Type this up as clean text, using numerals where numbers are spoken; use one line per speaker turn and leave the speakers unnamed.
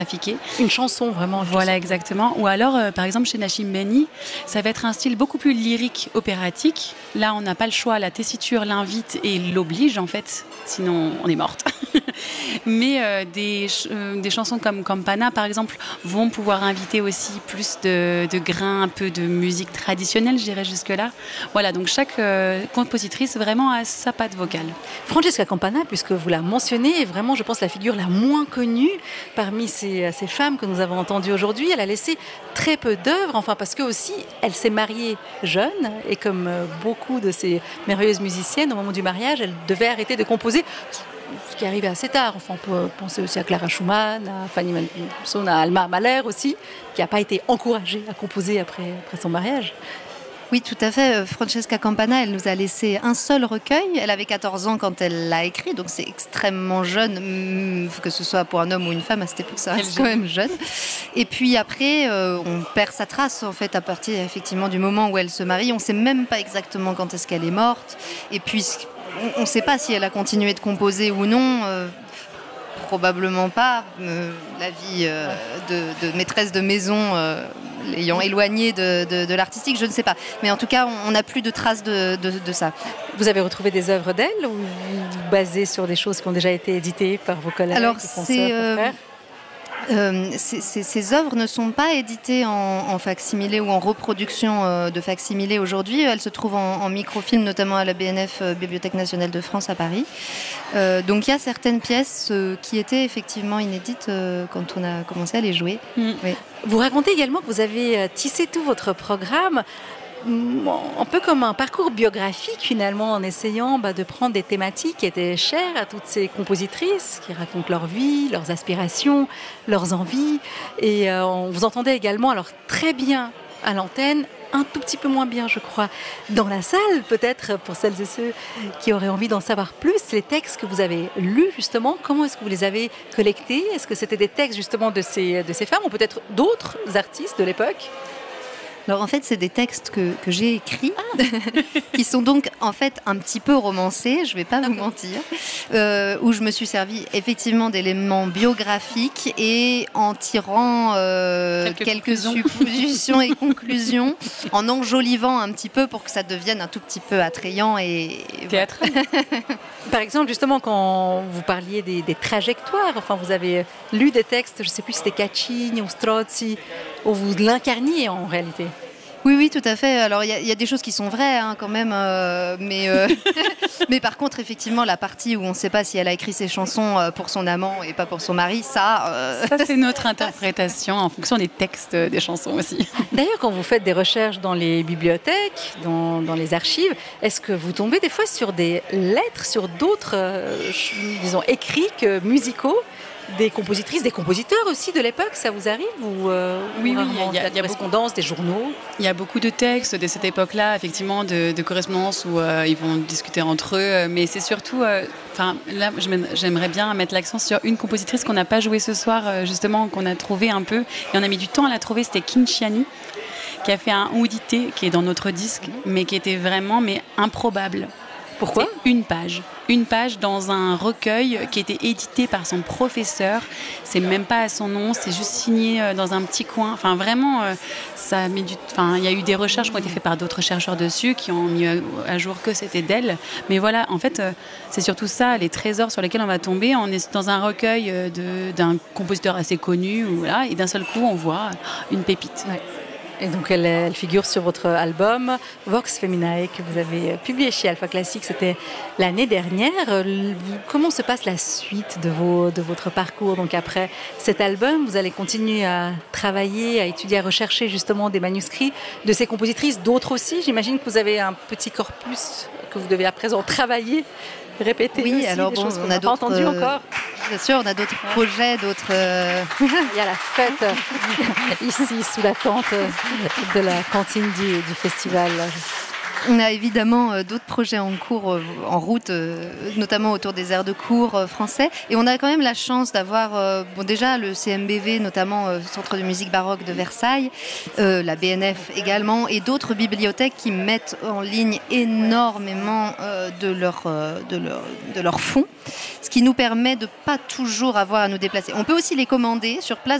trafiqué.
Une chanson vraiment.
Voilà, exactement. Ou alors, par exemple, chez Nachim Beni, ça va être un style beaucoup plus lyrique, opératique. Là, on n'a pas le choix. La tessiture l'invite et l'oblige, en fait. Sinon, on est morte. Mais des chansons comme Campana, par exemple, vont pouvoir inviter aussi plus de grains, un peu de musique traditionnelle, je dirais jusque-là. Voilà, donc chaque compositrice vraiment a sa patte vocale.
Francesca Campana, puisque vous la mentionnez, est vraiment, je pense, la figure la moins connue parmi ces femmes que nous avons entendues aujourd'hui. Elle a laissé très peu d'œuvres, enfin parce que aussi, elle s'est mariée jeune et comme beaucoup de ces merveilleuses musiciennes, au moment du mariage, elle devait arrêter de composer. Ce qui est arrivé assez tard. Enfin, on peut penser aussi à Clara Schumann, à Fanny Mendelssohn, à Alma Mahler aussi, qui n'a pas été encouragée à composer après son mariage.
Oui, tout à fait. Francesca Campana, elle nous a laissé un seul recueil. Elle avait 14 ans quand elle l'a écrit, donc c'est extrêmement jeune, que ce soit pour un homme ou une femme, à cette époque, ça reste quand même jeune. Et puis après, on perd sa trace, en fait, à partir effectivement du moment où elle se marie. On ne sait même pas exactement quand est-ce qu'elle est morte. Et puis, on ne sait pas si elle a continué de composer ou non. Probablement pas. La vie de maîtresse de maison l'ayant éloignée de l'artistique, je ne sais pas. Mais en tout cas, on n'a plus de traces de ça.
Vous avez retrouvé des œuvres d'elle ou vous basez sur des choses qui ont déjà été éditées par vos collègues?
Alors, ces œuvres ne sont pas éditées en facsimilé ou en reproduction de facsimilé aujourd'hui. Elles se trouvent en microfilm, notamment à la BNF, Bibliothèque nationale de France à Paris. Donc il y a certaines pièces qui étaient effectivement inédites quand on a commencé à les jouer.
Oui. Vous racontez également que vous avez tissé tout votre programme un peu comme un parcours biographique finalement, en essayant de prendre des thématiques qui étaient chères à toutes ces compositrices qui racontent leur vie, leurs aspirations, leurs envies. Et on vous entendait également, alors très bien à l'antenne, un tout petit peu moins bien, je crois, dans la salle, peut-être pour celles et ceux qui auraient envie d'en savoir plus. Les textes que vous avez lus, justement, comment est-ce que vous les avez collectés? Est-ce que c'était des textes, justement, de ces femmes ou peut-être d'autres artistes de l'époque?
Alors en fait, c'est des textes que j'ai écrits, qui sont donc en fait un petit peu romancés, je ne vais pas vous mentir, où je me suis servi effectivement d'éléments biographiques et en tirant quelques suppositions et conclusions, en enjolivant un petit peu pour que ça devienne un tout petit peu attrayant et
théâtre.
Par exemple, justement, quand vous parliez des trajectoires, enfin, vous avez lu des textes, je ne sais plus si c'était Caccini ou Strozzi, où vous l'incarniez en réalité.
Oui, tout à fait. Alors, il y a des choses qui sont vraies quand même, mais par contre, effectivement, la partie où on ne sait pas si elle a écrit ses chansons pour son amant et pas pour son mari, ça
c'est notre interprétation en fonction des textes des chansons aussi.
D'ailleurs, quand vous faites des recherches dans les bibliothèques, dans les archives, est-ce que vous tombez des fois sur des lettres, sur d'autres, disons, écrits que musicaux, des compositrices, des compositeurs aussi de l'époque, ça vous arrive
Oui,
il y a des correspondances, des journaux.
Il y a beaucoup de textes de cette époque-là, effectivement, de correspondances où ils vont discuter entre eux, mais c'est surtout, là, j'aimerais bien mettre l'accent sur une compositrice qu'on n'a pas jouée ce soir, justement, qu'on a trouvée un peu, et on a mis du temps à la trouver, c'était Kinciani, qui a fait un Oudité, qui est dans notre disque, mais qui était vraiment improbable.
Pourquoi ?
Une page dans un recueil qui était édité par son professeur. C'est même pas à son nom, c'est juste signé dans un petit coin. Enfin, vraiment, ça met il y a eu des recherches qui ont été faites par d'autres chercheurs dessus qui ont mis à jour que c'était d'elle. Mais voilà, en fait, c'est surtout ça, les trésors sur lesquels on va tomber. On est dans un recueil d'un compositeur assez connu, et d'un seul coup, on voit une pépite.
Ouais. Et donc elle figure sur votre album Vox Feminae que vous avez publié chez Alpha Classique, c'était l'année dernière. Comment se passe la suite de votre parcours? Donc après cet album, vous allez continuer à travailler, à étudier, à rechercher justement des manuscrits de ces compositrices, d'autres aussi. J'imagine que vous avez un petit corpus que vous devez à présent travailler, répéter.
Oui,
aussi,
alors
des choses
on
qu'on
a
n'a pas entendues encore.
Bien sûr, on a d'autres projets, d'autres...
Il y a la fête ici, sous la tente de la cantine du festival.
On a évidemment d'autres projets en cours, en route, notamment autour des aires de cours français. Et on a quand même la chance d'avoir déjà le CMBV, notamment Centre de musique baroque de Versailles, la BNF également, et d'autres bibliothèques qui mettent en ligne énormément de leurs fonds, ce qui nous permet de pas toujours avoir à nous déplacer. On peut aussi les commander sur place.